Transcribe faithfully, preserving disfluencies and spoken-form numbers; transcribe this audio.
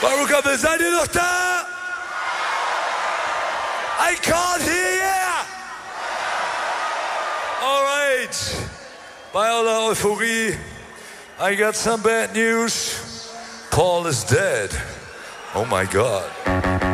Baruch, seid ihr noch da? I can't hear you! All right. Bei aller Euphorie, I got some bad news. Paul is dead. Oh my God.